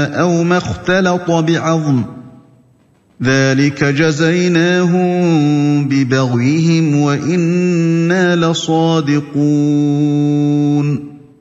أَوْ مَا اخْتَلَطَ بِعَظْمٍ ۚ ذَٰلِكَ جَزَيْنَاهُم بِبَغْيِهِمْ وَإِنَّا لَصَادِقُونَ